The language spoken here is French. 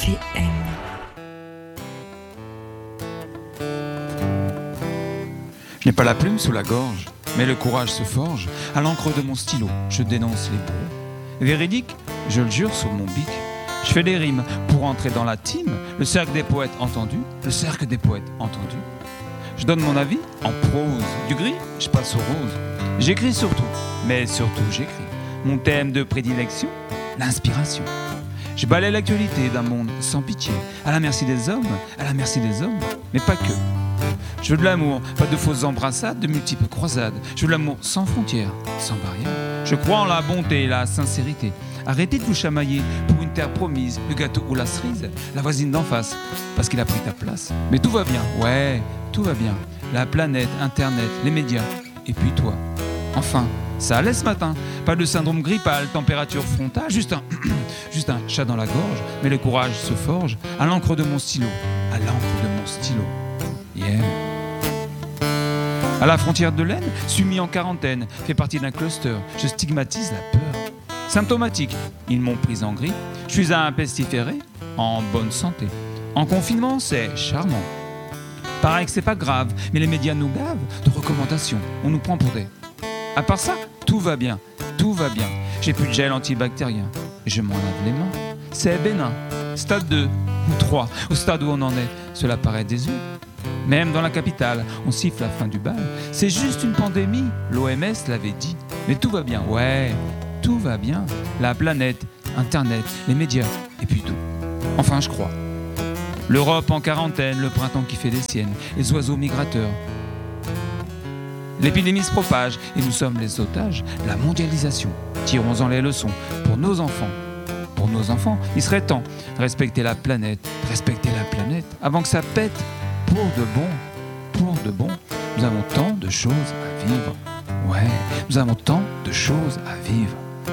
RCM. Je n'ai pas la plume sous la gorge, mais le courage se forge. À l'encre de mon stylo, je dénonce les bourreaux. Véridique, je le jure sur mon bic. Je fais des rimes pour entrer dans la team. Le cercle des poètes entendu, le cercle des poètes entendu. Je donne mon avis en prose. Du gris, je passe au rose. J'écris surtout, mais surtout j'écris. Mon thème de prédilection, l'inspiration. Je balaie l'actualité d'un monde sans pitié, à la merci des hommes, mais pas que. Je veux de l'amour, pas de fausses embrassades, de multiples croisades. Je veux de l'amour sans frontières, sans barrières. Je crois en la bonté et la sincérité. Arrêtez de vous chamailler pour une terre promise, le gâteau ou la cerise, la voisine d'en face, parce qu'il a pris ta place. Mais tout va bien, ouais, tout va bien. La planète, Internet, les médias, et puis toi. Enfin, ça allait ce matin. Pas de syndrome grippal, température frontale, juste un chat dans la gorge. Mais le courage se forge à l'encre de mon stylo, Yeah. À la frontière de l'Aisne, suis mis en quarantaine, fait partie d'un cluster. Je stigmatise la peur. Symptomatique, ils m'ont pris en grippe. Je suis un pestiféré, en bonne santé. En confinement, c'est charmant. Paraît que c'est pas grave, mais les médias nous gavent de recommandations. On nous prend pour des... À part ça, tout va bien. J'ai plus de gel antibactérien. Je m'en lave les mains. C'est bénin. Stade 2 ou 3, au stade où on en est, cela paraît désuet. Même dans la capitale, on siffle la fin du bal. C'est juste une pandémie, l'OMS l'avait dit. Mais tout va bien, ouais, tout va bien. La planète, Internet, les médias, et puis tout. Enfin, je crois. L'Europe en quarantaine, le printemps qui fait des siennes, les oiseaux migrateurs. L'épidémie se propage et nous sommes les otages. La mondialisation, tirons-en les leçons pour nos enfants. Pour nos enfants, il serait temps de respecter la planète, avant que ça pète. Pour de bon, nous avons tant de choses à vivre. Ouais, nous avons tant de choses à vivre.